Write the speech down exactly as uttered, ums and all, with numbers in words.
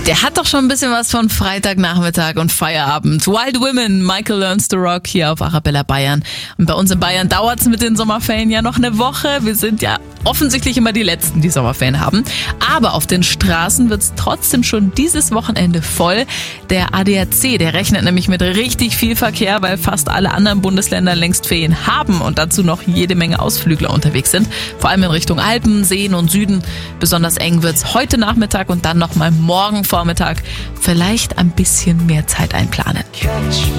Der hat doch schon ein bisschen was von Freitagnachmittag und Feierabend. Wild Women, Michael Learns to Rock hier auf Arabella Bayern. Und bei uns in Bayern dauert es mit den Sommerferien ja noch eine Woche. Wir sind ja offensichtlich immer die Letzten, die Sommerferien haben. Aber auf den Straßen wird es trotzdem schon dieses Wochenende voll. Der A D A C, der rechnet nämlich mit richtig viel Verkehr, weil fast alle anderen Bundesländer längst Ferien haben und dazu noch jede Menge Ausflügler unterwegs sind. Vor allem in Richtung Alpen, Seen und Süden. Besonders eng wird es heute Nachmittag und dann nochmal morgen Vormittag. Vielleicht ein bisschen mehr Zeit einplanen.